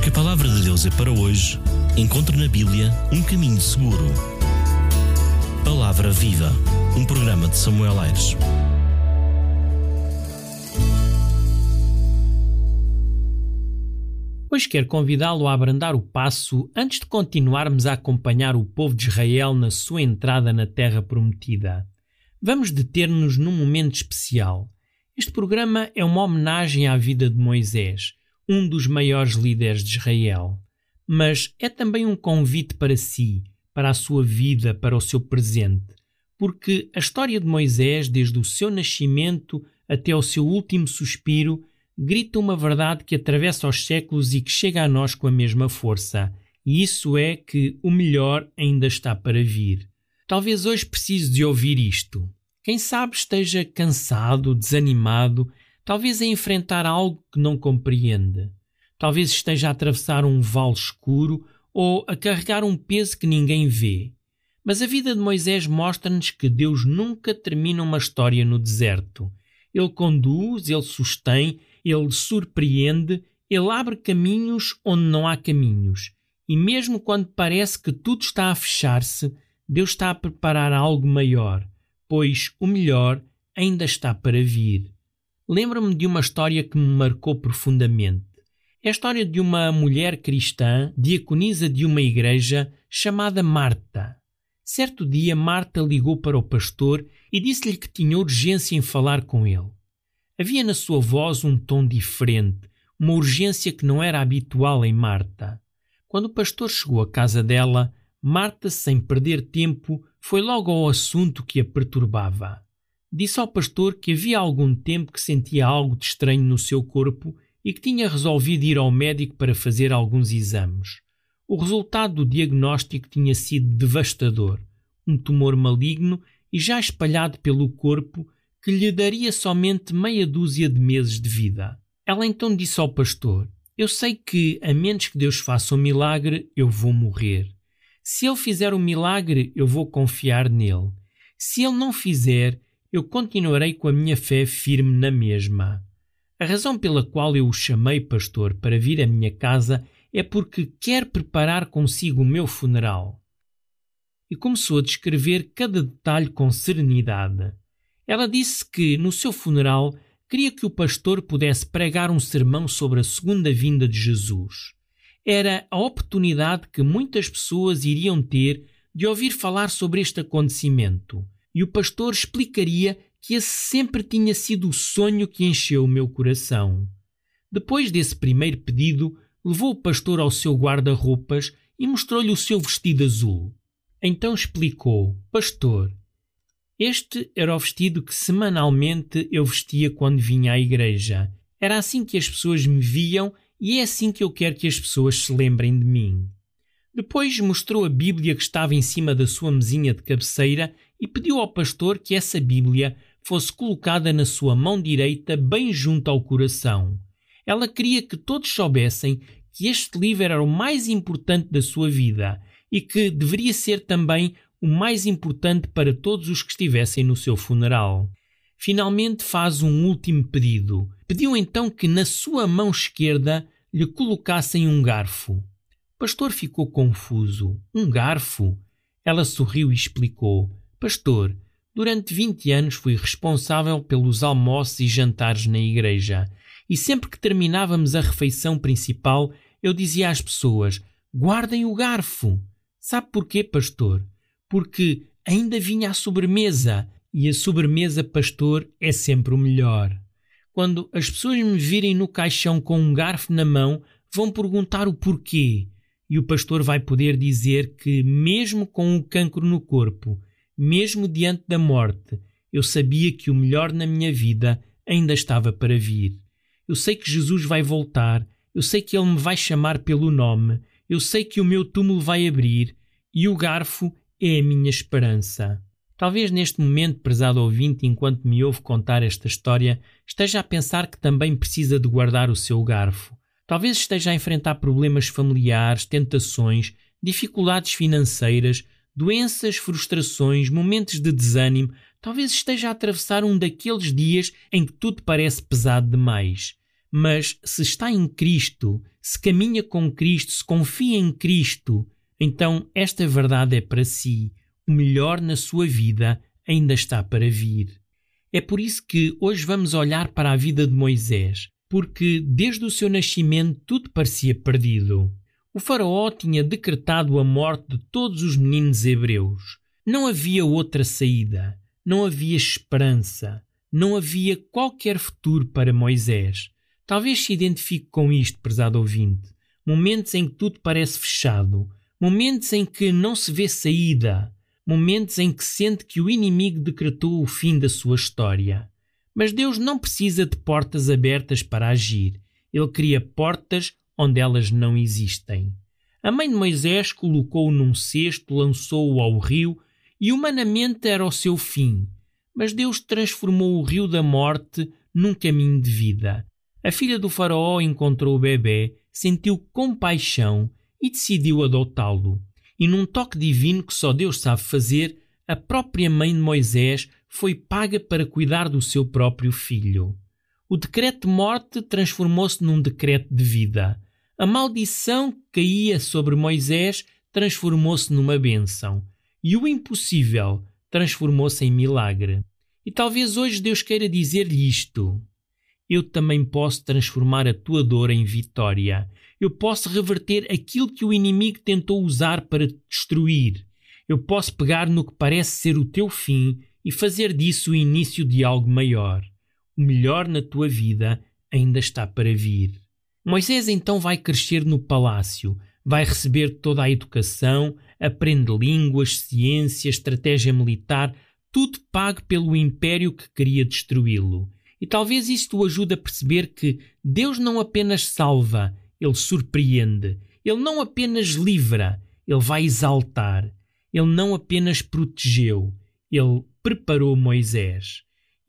Porque a palavra de Deus é para hoje, encontre na Bíblia um caminho seguro. Palavra Viva, um programa de Samuel Aires. Hoje quero convidá-lo a abrandar o passo antes de continuarmos a acompanhar o povo de Israel na sua entrada na Terra Prometida. Vamos deter-nos num momento especial. Este programa é uma homenagem à vida de Moisés, um dos maiores líderes de Israel. Mas é também um convite para si, para a sua vida, para o seu presente. Porque a história de Moisés, desde o seu nascimento até ao seu último suspiro, grita uma verdade que atravessa os séculos e que chega a nós com a mesma força. E isso é que o melhor ainda está para vir. Talvez hoje precise de ouvir isto. Quem sabe esteja cansado, desanimado, talvez a enfrentar algo que não compreende. Talvez esteja a atravessar um vale escuro ou a carregar um peso que ninguém vê. Mas a vida de Moisés mostra-nos que Deus nunca termina uma história no deserto. Ele conduz, ele sustém, ele surpreende, ele abre caminhos onde não há caminhos. E mesmo quando parece que tudo está a fechar-se, Deus está a preparar algo maior, pois o melhor ainda está para vir. Lembro-me de uma história que me marcou profundamente. É a história de uma mulher cristã, diaconisa de uma igreja, chamada Marta. Certo dia, Marta ligou para o pastor e disse-lhe que tinha urgência em falar com ele. Havia na sua voz um tom diferente, uma urgência que não era habitual em Marta. Quando o pastor chegou à casa dela, Marta, sem perder tempo, foi logo ao assunto que a perturbava. Disse ao pastor que havia algum tempo que sentia algo de estranho no seu corpo e que tinha resolvido ir ao médico para fazer alguns exames. O resultado do diagnóstico tinha sido devastador, um tumor maligno e já espalhado pelo corpo, que lhe daria somente meia dúzia de meses de vida. Ela então disse ao pastor: eu sei que, a menos que Deus faça um milagre, eu vou morrer. Se Ele fizer um milagre, eu vou confiar nele. Se Ele não fizer, eu continuarei com a minha fé firme na mesma. A razão pela qual eu o chamei, pastor, para vir à minha casa é porque quer preparar consigo o meu funeral. E começou a descrever cada detalhe com serenidade. Ela disse que, no seu funeral, queria que o pastor pudesse pregar um sermão sobre a segunda vinda de Jesus. Era a oportunidade que muitas pessoas iriam ter de ouvir falar sobre este acontecimento. E o pastor explicaria que esse sempre tinha sido o sonho que encheu o meu coração. Depois desse primeiro pedido, levou o pastor ao seu guarda-roupas e mostrou-lhe o seu vestido azul. Então explicou: pastor, este era o vestido que semanalmente eu vestia quando vinha à igreja. Era assim que as pessoas me viam e é assim que eu quero que as pessoas se lembrem de mim. Depois mostrou a Bíblia que estava em cima da sua mesinha de cabeceira e pediu ao pastor que essa Bíblia fosse colocada na sua mão direita bem junto ao coração. Ela queria que todos soubessem que este livro era o mais importante da sua vida e que deveria ser também o mais importante para todos os que estivessem no seu funeral. Finalmente faz um último pedido. Pediu então que na sua mão esquerda lhe colocassem um garfo. O pastor ficou confuso. Um garfo? Ela sorriu e explicou: pastor, durante 20 anos fui responsável pelos almoços e jantares na igreja. E sempre que terminávamos a refeição principal, eu dizia às pessoas: guardem o garfo. Sabe porquê, pastor? Porque ainda vinha a sobremesa, e a sobremesa, pastor, é sempre o melhor. Quando as pessoas me virem no caixão com um garfo na mão, vão perguntar o porquê, e o pastor vai poder dizer que, mesmo com o cancro no corpo, mesmo diante da morte, eu sabia que o melhor na minha vida ainda estava para vir. Eu sei que Jesus vai voltar, eu sei que Ele me vai chamar pelo nome, eu sei que o meu túmulo vai abrir, e o garfo é a minha esperança. Talvez neste momento, prezado ouvinte, enquanto me ouve contar esta história, esteja a pensar que também precisa de guardar o seu garfo. Talvez esteja a enfrentar problemas familiares, tentações, dificuldades financeiras, doenças, frustrações, momentos de desânimo. Talvez esteja a atravessar um daqueles dias em que tudo parece pesado demais. Mas se está em Cristo, se caminha com Cristo, se confia em Cristo, então esta verdade é para si. O melhor na sua vida ainda está para vir. É por isso que hoje vamos olhar para a vida de Moisés, porque desde o seu nascimento tudo parecia perdido. O faraó tinha decretado a morte de todos os meninos hebreus. Não havia outra saída, não havia esperança, não havia qualquer futuro para Moisés. Talvez se identifique com isto, prezado ouvinte. Momentos em que tudo parece fechado, momentos em que não se vê saída, momentos em que sente que o inimigo decretou o fim da sua história. Mas Deus não precisa de portas abertas para agir. Ele cria portas onde elas não existem. A mãe de Moisés colocou-o num cesto, lançou-o ao rio e humanamente era o seu fim. Mas Deus transformou o rio da morte num caminho de vida. A filha do faraó encontrou o bebê, sentiu compaixão e decidiu adotá-lo. E num toque divino que só Deus sabe fazer, a própria mãe de Moisés foi paga para cuidar do seu próprio filho. O decreto de morte transformou-se num decreto de vida. A maldição que caía sobre Moisés transformou-se numa bênção. E o impossível transformou-se em milagre. E talvez hoje Deus queira dizer-lhe isto. Eu também posso transformar a tua dor em vitória. Eu posso reverter aquilo que o inimigo tentou usar para te destruir. Eu posso pegar no que parece ser o teu fim e fazer disso o início de algo maior. O melhor na tua vida ainda está para vir. Moisés então vai crescer no palácio, vai receber toda a educação, aprende línguas, ciência, estratégia militar, tudo pago pelo império que queria destruí-lo. E talvez isto o ajude a perceber que Deus não apenas salva, Ele surpreende. Ele não apenas livra, Ele vai exaltar. Ele não apenas protegeu, Ele preparou Moisés.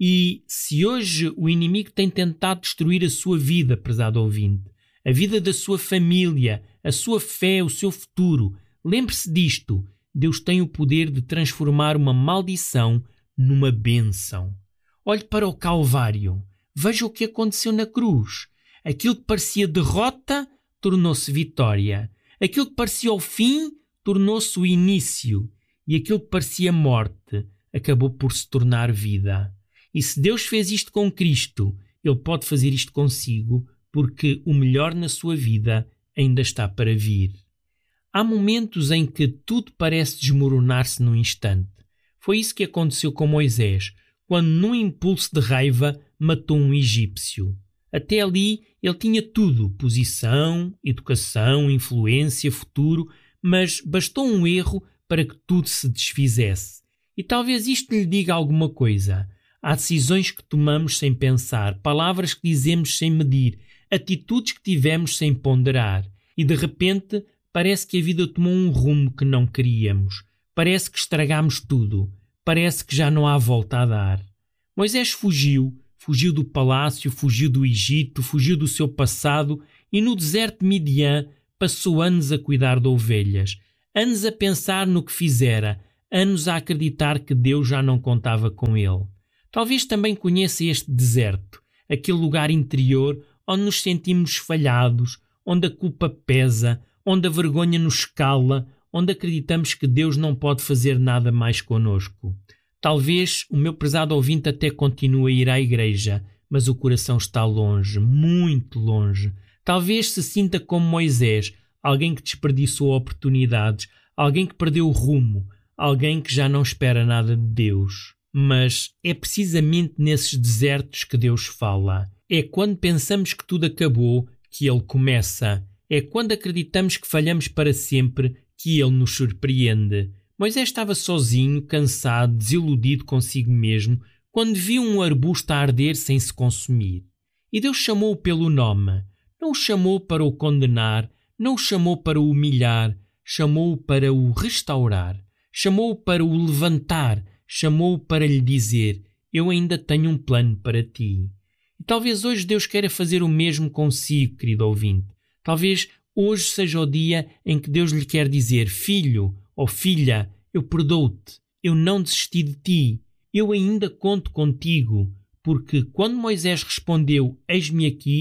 E se hoje o inimigo tem tentado destruir a sua vida, prezado ouvinte, a vida da sua família, a sua fé, o seu futuro, lembre-se disto. Deus tem o poder de transformar uma maldição numa bênção. Olhe para o Calvário. Veja o que aconteceu na cruz. Aquilo que parecia derrota tornou-se vitória. Aquilo que parecia o fim tornou-se o início. E aquilo que parecia morte acabou por se tornar vida. E se Deus fez isto com Cristo, Ele pode fazer isto consigo, porque o melhor na sua vida ainda está para vir. Há momentos em que tudo parece desmoronar-se num instante. Foi isso que aconteceu com Moisés, quando num impulso de raiva matou um egípcio. Até ali ele tinha tudo, posição, educação, influência, futuro, mas bastou um erro para que tudo se desfizesse. E talvez isto lhe diga alguma coisa. Há decisões que tomamos sem pensar, palavras que dizemos sem medir, atitudes que tivemos sem ponderar. E de repente parece que a vida tomou um rumo que não queríamos. Parece que estragamos tudo. Parece que já não há volta a dar. Moisés fugiu do palácio, fugiu do Egito, fugiu do seu passado e no deserto de Midian passou anos a cuidar de ovelhas, anos a pensar no que fizera, anos a acreditar que Deus já não contava com ele. Talvez também conheça este deserto, aquele lugar interior onde nos sentimos falhados, onde a culpa pesa, onde a vergonha nos cala, onde acreditamos que Deus não pode fazer nada mais conosco. Talvez o meu prezado ouvinte até continue a ir à igreja, mas o coração está longe, muito longe. Talvez se sinta como Moisés, alguém que desperdiçou oportunidades, alguém que perdeu o rumo, alguém que já não espera nada de Deus. Mas é precisamente nesses desertos que Deus fala. É quando pensamos que tudo acabou que Ele começa. É quando acreditamos que falhamos para sempre que Ele nos surpreende. Moisés estava sozinho, cansado, desiludido consigo mesmo, quando viu um arbusto a arder sem se consumir. E Deus chamou-o pelo nome. Não o chamou para o condenar, não o chamou para o humilhar, chamou-o para o restaurar, chamou-o para o levantar, chamou-o para lhe dizer: eu ainda tenho um plano para ti. E talvez hoje Deus queira fazer o mesmo consigo, querido ouvinte. Talvez hoje seja o dia em que Deus lhe quer dizer: filho ou filha, eu perdoo-te, eu não desisti de ti, eu ainda conto contigo, porque quando Moisés respondeu: eis-me aqui,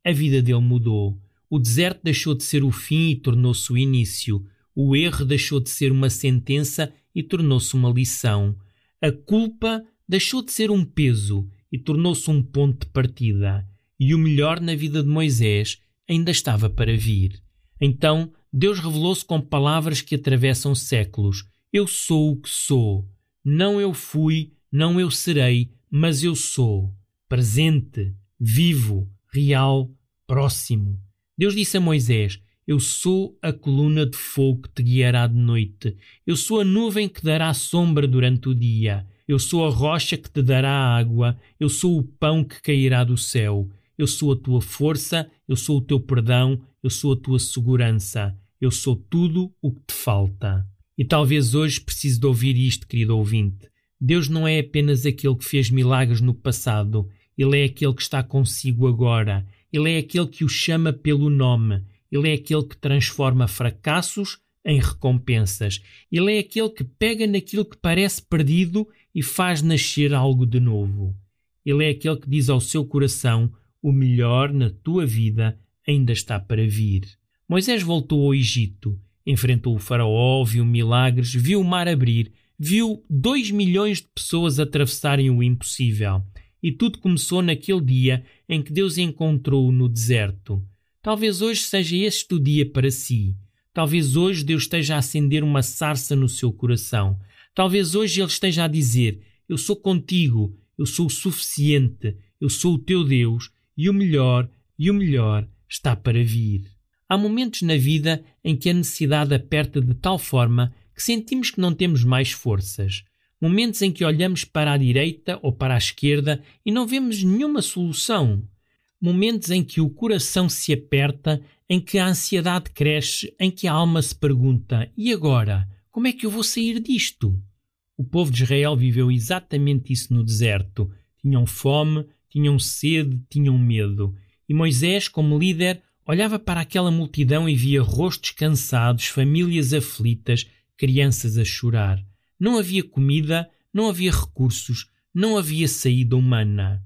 a vida dele mudou. O deserto deixou de ser o fim e tornou-se o início. O erro deixou de ser uma sentença e tornou-se uma lição. A culpa deixou de ser um peso e tornou-se um ponto de partida. E o melhor na vida de Moisés ainda estava para vir. Então, Deus revelou-se com palavras que atravessam séculos. Eu sou o que sou. Não eu fui, não eu serei, mas eu sou. Presente, vivo, real, próximo. Deus disse a Moisés: eu sou a coluna de fogo que te guiará de noite. Eu sou a nuvem que dará sombra durante o dia. Eu sou a rocha que te dará água. Eu sou o pão que cairá do céu. Eu sou a tua força. Eu sou o teu perdão. Eu sou a tua segurança. Eu sou tudo o que te falta. E talvez hoje precise de ouvir isto, querido ouvinte. Deus não é apenas aquele que fez milagres no passado. Ele é aquele que está consigo agora. Ele é aquele que o chama pelo nome. Ele é aquele que transforma fracassos em recompensas. Ele é aquele que pega naquilo que parece perdido e faz nascer algo de novo. Ele é aquele que diz ao seu coração: o melhor na tua vida ainda está para vir. Moisés voltou ao Egito, enfrentou o faraó, viu milagres, viu o mar abrir, viu 2 milhões de pessoas atravessarem o impossível. E tudo começou naquele dia em que Deus encontrou-o no deserto. Talvez hoje seja este o dia para si. Talvez hoje Deus esteja a acender uma sarça no seu coração. Talvez hoje Ele esteja a dizer: eu sou contigo, eu sou o suficiente, eu sou o teu Deus, e o melhor está para vir. Há momentos na vida em que a necessidade aperta de tal forma que sentimos que não temos mais forças. Momentos em que olhamos para a direita ou para a esquerda e não vemos nenhuma solução. Momentos em que o coração se aperta, em que a ansiedade cresce, em que a alma se pergunta: e agora? Como é que eu vou sair disto? O povo de Israel viveu exatamente isso no deserto. Tinham fome, tinham sede, tinham medo. E Moisés, como líder, olhava para aquela multidão e via rostos cansados, famílias aflitas, crianças a chorar. Não havia comida, não havia recursos, não havia saída humana.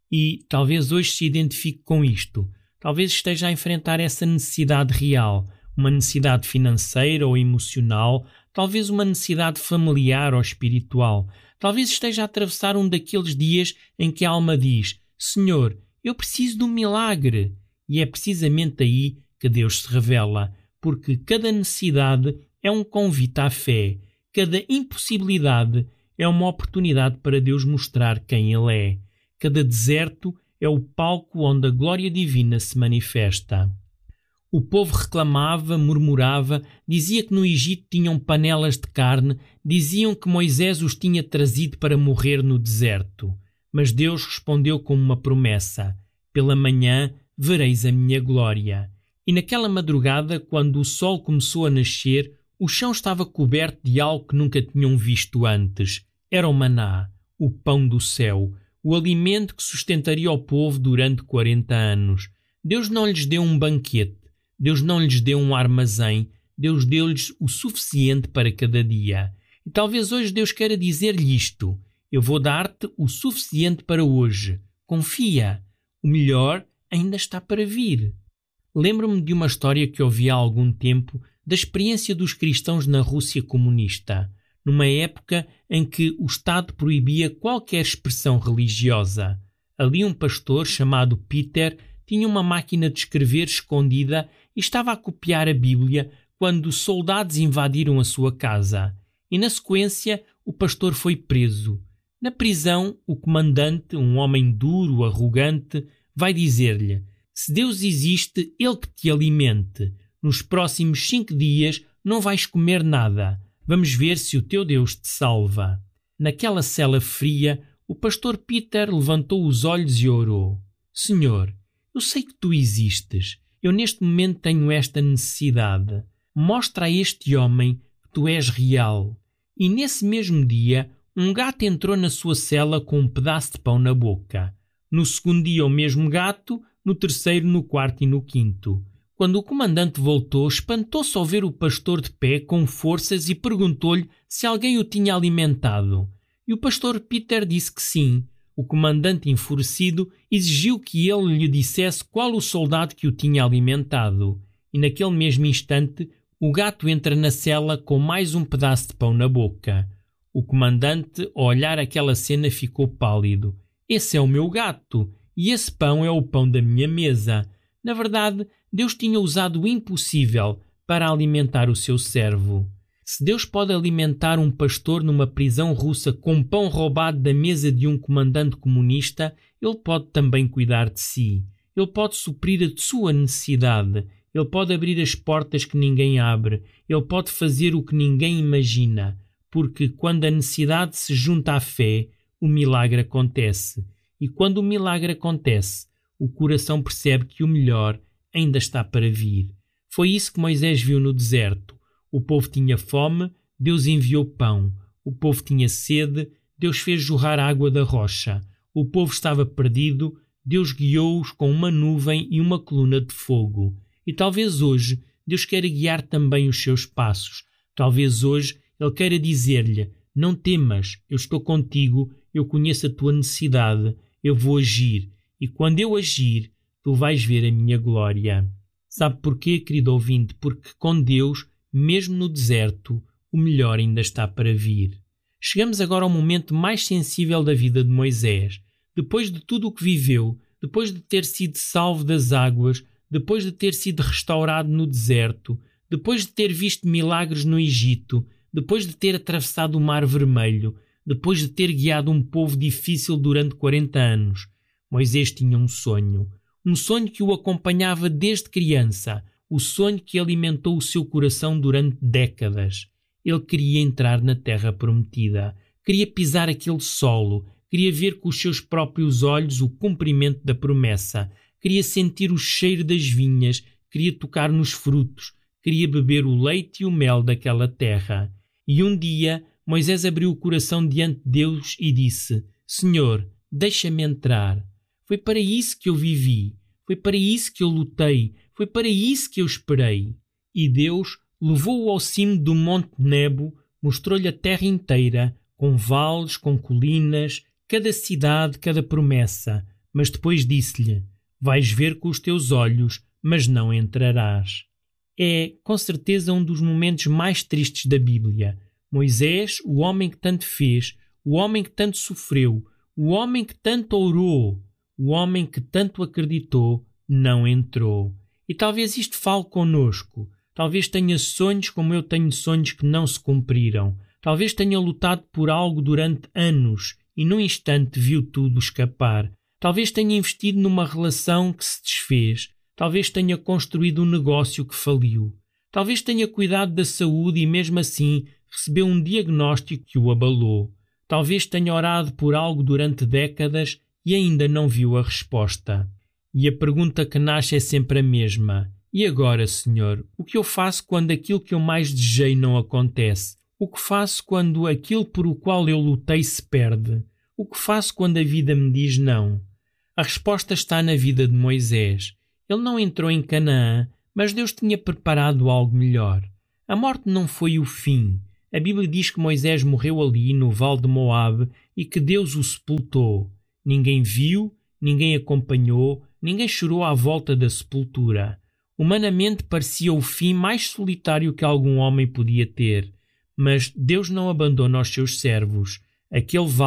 E talvez hoje se identifique com isto. Talvez esteja a enfrentar essa necessidade real, uma necessidade financeira ou emocional, talvez uma necessidade familiar ou espiritual. Talvez esteja a atravessar um daqueles dias em que a alma diz: Senhor, eu preciso de um milagre. E é precisamente aí que Deus se revela, porque cada necessidade é um convite à fé. Cada impossibilidade é uma oportunidade para Deus mostrar quem Ele é. Cada deserto é o palco onde a glória divina se manifesta. O povo reclamava, murmurava, dizia que no Egito tinham panelas de carne, diziam que Moisés os tinha trazido para morrer no deserto. Mas Deus respondeu com uma promessa: pela manhã vereis a minha glória. E naquela madrugada, quando o sol começou a nascer, o chão estava coberto de algo que nunca tinham visto antes. Era o maná, o pão do céu, o alimento que sustentaria o povo durante 40 anos. Deus não lhes deu um banquete, Deus não lhes deu um armazém, Deus deu-lhes o suficiente para cada dia. E talvez hoje Deus queira dizer-lhe isto: eu vou dar-te o suficiente para hoje. Confia, o melhor ainda está para vir. Lembro-me de uma história que ouvi há algum tempo da experiência dos cristãos na Rússia comunista, numa época em que o Estado proibia qualquer expressão religiosa. Ali um pastor chamado Peter tinha uma máquina de escrever escondida e estava a copiar a Bíblia quando soldados invadiram a sua casa. E na sequência o pastor foi preso. Na prisão, o comandante, um homem duro, arrogante, vai dizer-lhe: se Deus existe, Ele que te alimente. Nos próximos 5 dias não vais comer nada. Vamos ver se o teu Deus te salva. Naquela cela fria, o pastor Peter levantou os olhos e orou: Senhor, eu sei que tu existes. Eu neste momento tenho esta necessidade. Mostra a este homem que tu és real. E nesse mesmo dia, um gato entrou na sua cela com um pedaço de pão na boca. No segundo dia, o mesmo gato. No terceiro, no quarto e no quinto. Quando o comandante voltou, espantou-se ao ver o pastor de pé com forças e perguntou-lhe se alguém o tinha alimentado. E o pastor Peter disse que sim. O comandante, enfurecido, exigiu que ele lhe dissesse qual o soldado que o tinha alimentado. E naquele mesmo instante, o gato entra na cela com mais um pedaço de pão na boca. O comandante, ao olhar aquela cena, ficou pálido. Esse é o meu gato, e esse pão é o pão da minha mesa. Na verdade, Deus tinha usado o impossível para alimentar o seu servo. Se Deus pode alimentar um pastor numa prisão russa com pão roubado da mesa de um comandante comunista, Ele pode também cuidar de si. Ele pode suprir a sua necessidade. Ele pode abrir as portas que ninguém abre. Ele pode fazer o que ninguém imagina. Porque quando a necessidade se junta à fé, o milagre acontece. E quando o milagre acontece, o coração percebe que o melhor ainda está para vir. Foi isso que Moisés viu no deserto. O povo tinha fome, Deus enviou pão. O povo tinha sede, Deus fez jorrar água da rocha. O povo estava perdido, Deus guiou-os com uma nuvem e uma coluna de fogo. E talvez hoje Deus queira guiar também os seus passos. Talvez hoje Ele queira dizer-lhe: não temas, eu estou contigo, eu conheço a tua necessidade, eu vou agir. E quando eu agir, tu vais ver a minha glória. Sabe porquê, querido ouvinte? Porque com Deus, mesmo no deserto, o melhor ainda está para vir. Chegamos agora ao momento mais sensível da vida de Moisés. Depois de tudo o que viveu, depois de ter sido salvo das águas, depois de ter sido restaurado no deserto, depois de ter visto milagres no Egito, depois de ter atravessado o Mar Vermelho, depois de ter guiado um povo difícil durante 40 anos, Moisés tinha um sonho que o acompanhava desde criança, o sonho que alimentou o seu coração durante décadas. Ele queria entrar na terra prometida, queria pisar aquele solo, queria ver com os seus próprios olhos o cumprimento da promessa, queria sentir o cheiro das vinhas, queria tocar nos frutos, queria beber o leite e o mel daquela terra. E um dia Moisés abriu o coração diante de Deus e disse: Senhor, deixa-me entrar. Foi para isso que eu vivi, foi para isso que eu lutei, foi para isso que eu esperei. E Deus levou-o ao cimo do Monte Nebo, mostrou-lhe a terra inteira, com vales, com colinas, cada cidade, cada promessa. Mas depois disse-lhe: vais ver com os teus olhos, mas não entrarás. É, com certeza, um dos momentos mais tristes da Bíblia. Moisés, o homem que tanto fez, o homem que tanto sofreu, o homem que tanto orou, o homem que tanto acreditou, não entrou. E talvez isto fale connosco. Talvez tenha sonhos como eu tenho sonhos que não se cumpriram. Talvez tenha lutado por algo durante anos e num instante viu tudo escapar. Talvez tenha investido numa relação que se desfez. Talvez tenha construído um negócio que faliu. Talvez tenha cuidado da saúde e mesmo assim recebeu um diagnóstico que o abalou. Talvez tenha orado por algo durante décadas e ainda não viu a resposta. E a pergunta que nasce é sempre a mesma. E agora, Senhor, o que eu faço quando aquilo que eu mais desejei não acontece? O que faço quando aquilo por o qual eu lutei se perde? O que faço quando a vida me diz não? A resposta está na vida de Moisés. Ele não entrou em Canaã, mas Deus tinha preparado algo melhor. A morte não foi o fim. A Bíblia diz que Moisés morreu ali, no vale de Moabe, e que Deus o sepultou. Ninguém viu, ninguém acompanhou, ninguém chorou à volta da sepultura. Humanamente parecia o fim mais solitário que algum homem podia ter. Mas Deus não abandona os seus servos. Aquele vale